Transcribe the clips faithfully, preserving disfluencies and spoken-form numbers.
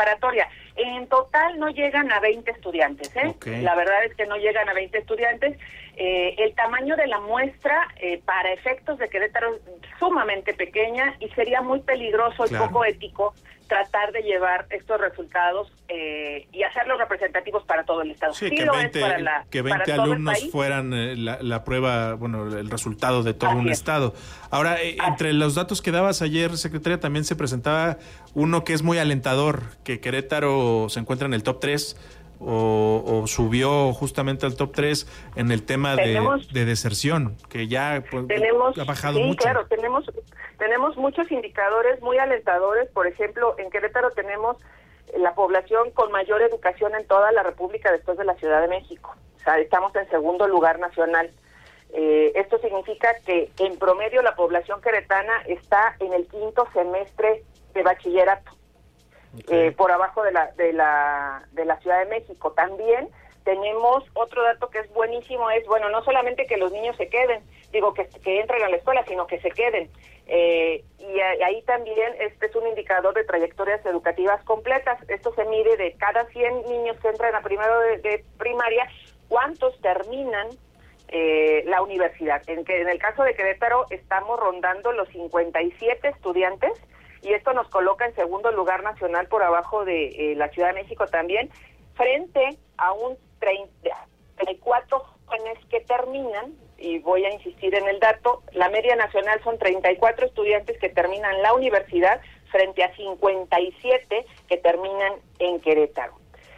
preparatoria. En total no llegan a veinte estudiantes, ¿eh? Okay. La verdad es que no llegan a veinte estudiantes. Eh, el tamaño de la muestra, eh, para efectos de Querétaro, es sumamente pequeña y sería muy peligroso claro. y poco ético tratar de llevar estos resultados eh, y hacerlos representativos para todo el estado. Sí, sí que, veinte, para la, que veinte para alumnos fueran eh, la, la prueba, bueno, el resultado de todo Así un es. estado. Ahora, eh, entre los datos que dabas ayer, secretaria, también se presentaba uno que es muy alentador, que Querétaro se encuentra en el top tres o, o subió justamente al top tres en el tema tenemos, de, de deserción, que ya pues, tenemos, ha bajado sí, mucho. Sí, claro, tenemos, tenemos muchos indicadores muy alentadores. Por ejemplo, en Querétaro tenemos la población con mayor educación en toda la República después de la Ciudad de México. O sea, estamos en segundo lugar nacional. Eh, esto significa que en promedio la población queretana está en el quinto semestre de bachillerato. Okay. Eh, por abajo de la de la de la Ciudad de México. También tenemos otro dato que es buenísimo, es bueno, no solamente que los niños se queden, digo que, que entren a la escuela, sino que se queden. Eh, y a, ahí también este es un indicador de trayectorias educativas completas. Esto se mide de cada cien niños que entran a primero de, de primaria, ¿cuántos terminan eh, la universidad? En que en el caso de Querétaro estamos rondando los cincuenta y siete estudiantes, y esto nos coloca en segundo lugar nacional por abajo de eh, la Ciudad de México también, frente a un treinta y cuatro jóvenes que terminan, y voy a insistir en el dato, la media nacional son treinta y cuatro estudiantes que terminan la universidad, frente a cincuenta y siete que terminan en Querétaro.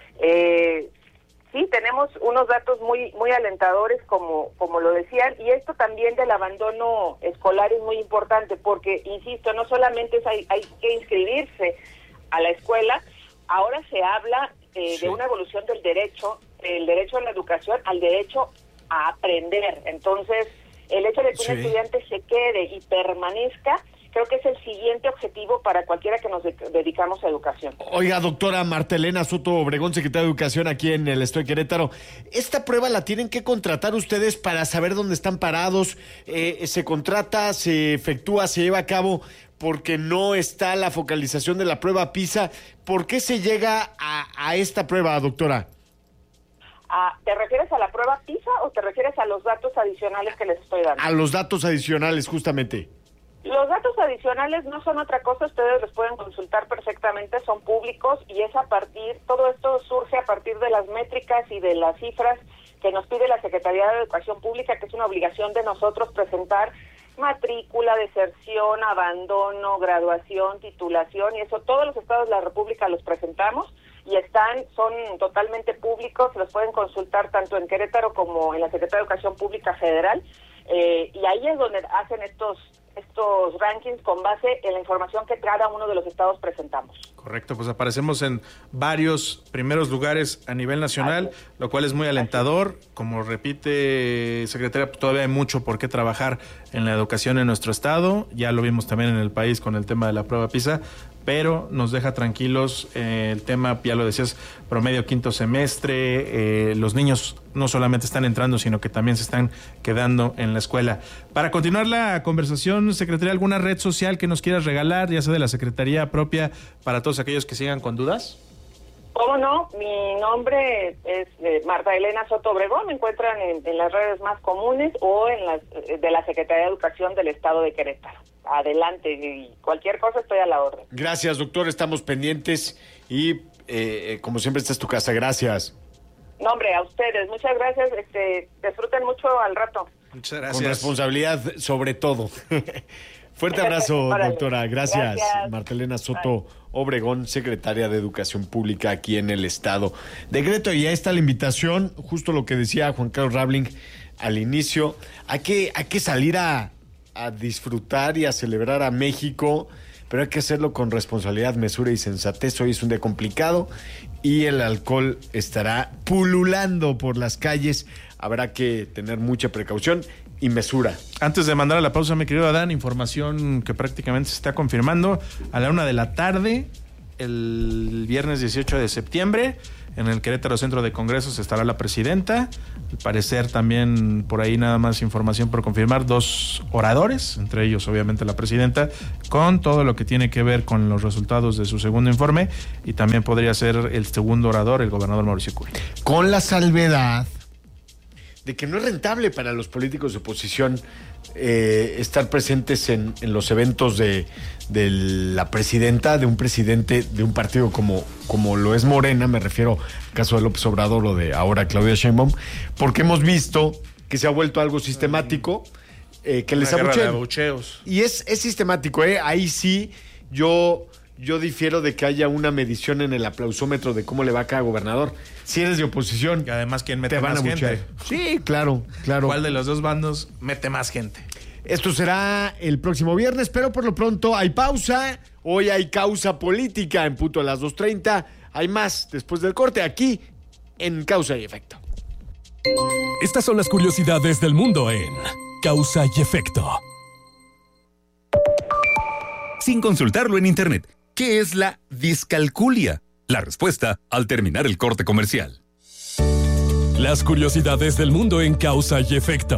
Eh, sí, tenemos unos datos muy muy alentadores, como como lo decían, y esto también del abandono escolar es muy importante, porque, insisto, no solamente es hay, hay que inscribirse a la escuela, ahora se habla eh, sí. de una evolución del derecho, el derecho a la educación al derecho a aprender. Entonces, el hecho de que sí. un estudiante se quede y permanezca, creo que es el siguiente objetivo para cualquiera que nos de- dedicamos a educación. Oiga, doctora Marta Elena Soto Obregón, secretaria de Educación aquí en el Estado de Querétaro, ¿esta prueba la tienen que contratar ustedes para saber dónde están parados? Eh, ¿Se contrata, se efectúa, se lleva a cabo porque no está la focalización de la prueba PISA? ¿Por qué se llega a, a esta prueba, doctora? Ah, ¿te refieres a la prueba PISA o te refieres a los datos adicionales que les estoy dando? A los datos adicionales, justamente. Los datos adicionales no son otra cosa, ustedes los pueden consultar perfectamente, son públicos, y es a partir, todo esto surge a partir de las métricas y de las cifras que nos pide la Secretaría de Educación Pública, que es una obligación de nosotros presentar matrícula, deserción, abandono, graduación, titulación, y eso todos los estados de la República los presentamos y están, son totalmente públicos, los pueden consultar tanto en Querétaro como en la Secretaría de Educación Pública Federal, eh, y ahí es donde hacen estos estos rankings con base en la información que cada uno de los estados presentamos. Correcto, pues aparecemos en varios primeros lugares a nivel nacional, Así. lo cual es muy alentador. Como repite, secretaria, todavía hay mucho por qué trabajar en la educación en nuestro estado, ya lo vimos también en el país con el tema de la prueba PISA, pero nos deja tranquilos eh, el tema, ya lo decías, promedio quinto semestre, eh, los niños no solamente están entrando, sino que también se están quedando en la escuela. Para continuar la conversación, secretaria, ¿alguna red social que nos quieras regalar, ya sea de la secretaría propia, para todos aquellos que sigan con dudas? ¿Cómo no? Mi nombre es eh, Marta Elena Soto Obregón, me encuentran en, en las redes más comunes o en las de la Secretaría de Educación del Estado de Querétaro. Adelante, y cualquier cosa estoy a la orden. Gracias, doctor, estamos pendientes y eh, como siempre esta es tu casa, gracias. No, hombre, a ustedes, muchas gracias, este, disfruten mucho al rato. Muchas gracias. Con responsabilidad sobre todo. Fuerte abrazo, doctora. Gracias. Gracias. Marta Elena Soto Bye. Obregón, secretaria de Educación Pública aquí en el Estado. Decreto, y ahí está la invitación, justo lo que decía Juan Carlos Rabling al inicio. Hay que, hay que salir a, a disfrutar y a celebrar a México, pero hay que hacerlo con responsabilidad, mesura y sensatez. Hoy es un día complicado y el alcohol estará pululando por las calles. Habrá que tener mucha precaución y mesura. Antes de mandar a la pausa, mi querido Adán, información que prácticamente se está confirmando. A la una de la tarde, el viernes dieciocho de septiembre, En el Querétaro Centro de Congresos estará la presidenta. Al parecer también por ahí nada más información por confirmar, dos oradores, entre ellos obviamente la presidenta, con todo lo que tiene que ver con los resultados de su segundo informe, y también podría ser el segundo orador, el gobernador Mauricio Curi. Con la salvedad de que no es rentable para los políticos de oposición eh, estar presentes en, en los eventos de, de la presidenta, de un presidente de un partido como, como lo es Morena, me refiero al caso de López Obrador o de ahora Claudia Sheinbaum, porque hemos visto que se ha vuelto algo sistemático, eh, que les abuchean. Y es, es sistemático, ¿eh? Ahí sí yo... Yo difiero de que haya una medición en el aplausómetro de cómo le va a cada gobernador. Si eres de oposición, y además, ¿quién mete te van más a buchear. gente? Sí, claro, claro. ¿Cuál de los dos bandos mete más gente? Esto será el próximo viernes, pero por lo pronto hay pausa. Hoy hay causa política en punto a las dos treinta. Hay más después del corte aquí en Causa y Efecto. Estas son las curiosidades del mundo en Causa y Efecto. Sin consultarlo en internet, ¿qué es la discalculia? La respuesta al terminar el corte comercial. Las curiosidades del mundo en Causa y Efecto.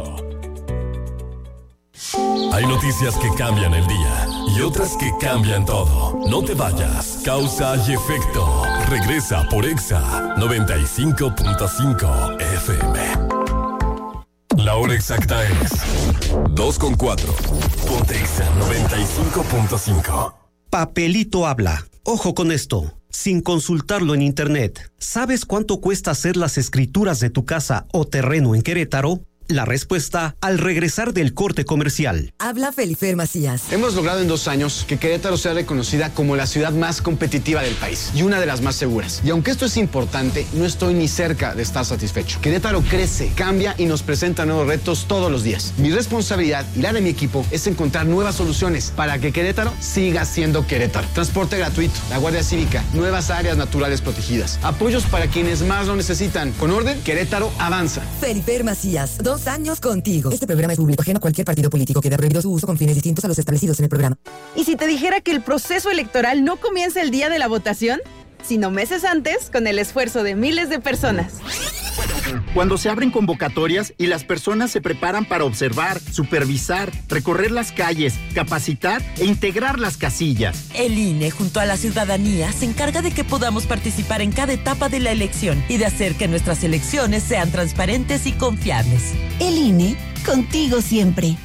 Hay noticias que cambian el día y otras que cambian todo. No te vayas. Causa y Efecto regresa por Exa noventa y cinco punto cinco F M. La hora exacta es dos con cuatro. Ponte Exa noventa y cinco punto cinco. Papelito habla. Ojo con esto. Sin consultarlo en internet, ¿sabes cuánto cuesta hacer las escrituras de tu casa o terreno en Querétaro? La respuesta al regresar del corte comercial. Habla Felifer Macías. Hemos logrado en dos años que Querétaro sea reconocida como la ciudad más competitiva del país y una de las más seguras. Y aunque esto es importante, no estoy ni cerca de estar satisfecho. Querétaro crece, cambia y nos presenta nuevos retos todos los días. Mi responsabilidad y la de mi equipo es encontrar nuevas soluciones para que Querétaro siga siendo Querétaro. Transporte gratuito, la Guardia Cívica, nuevas áreas naturales protegidas, apoyos para quienes más lo necesitan. Con orden, Querétaro avanza. Felifer Macías, dos años contigo. Este programa es público, ajeno a cualquier partido político. Queda prohibido su uso con fines distintos a los establecidos en el programa. ¿Y si te dijera que el proceso electoral no comienza el día de la votación, sino meses antes, con el esfuerzo de miles de personas? Cuando se abren convocatorias y las personas se preparan para observar, supervisar, recorrer las calles, capacitar e integrar las casillas. El I N E, junto a la ciudadanía, se encarga de que podamos participar en cada etapa de la elección y de hacer que nuestras elecciones sean transparentes y confiables. El I N E, contigo siempre.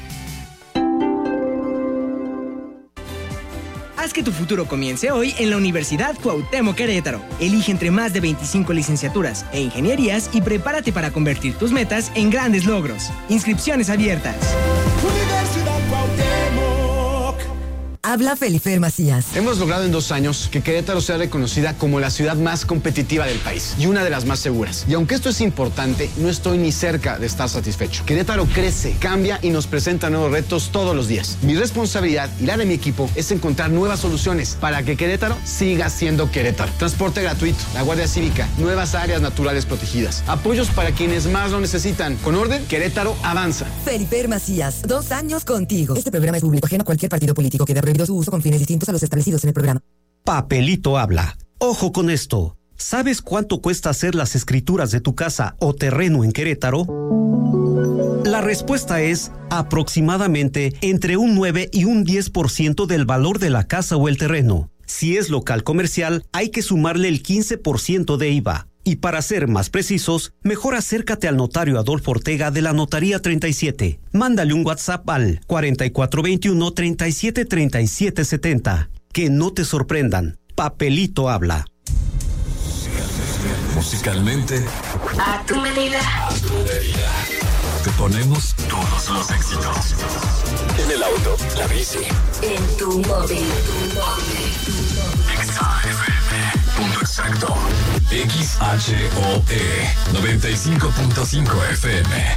Haz que tu futuro comience hoy en la Universidad Cuauhtémoc Querétaro. Elige entre más de veinticinco licenciaturas e ingenierías y prepárate para convertir tus metas en grandes logros. Inscripciones abiertas. Universidad Cuauhtémoc. Habla Felifer Macías. Hemos logrado en dos años que Querétaro sea reconocida como la ciudad más competitiva del país y una de las más seguras. Y aunque esto es importante, no estoy ni cerca de estar satisfecho. Querétaro crece, cambia y nos presenta nuevos retos todos los días. Mi responsabilidad y la de mi equipo es encontrar nuevas soluciones para que Querétaro siga siendo Querétaro. Transporte gratuito, la Guardia Cívica, nuevas áreas naturales protegidas, apoyos para quienes más lo necesitan. Con orden, Querétaro avanza. Felifer Macías, dos años contigo. Este programa es público, ajeno a cualquier partido político. Queda prohibido su uso con fines distintos a los establecidos en el programa. Papelito habla. Ojo con esto. ¿Sabes cuánto cuesta hacer las escrituras de tu casa o terreno en Querétaro? La respuesta es aproximadamente entre un nueve y un diez por ciento del valor de la casa o el terreno. Si es local comercial, hay que sumarle el quince por ciento de I V A. Y para ser más precisos, mejor acércate al notario Adolfo Ortega de la Notaría treinta y siete. Mándale un WhatsApp al cuarenta y cuatro veintiuno, treinta y siete, treinta y siete setenta. Que no te sorprendan. Papelito habla. Musicalmente, A tu medida. a tu medida. Te ponemos todos los éxitos. En el auto, la bici. En tu móvil. Exa F M. Punto exacto. X H O E noventa y cinco punto cinco F M.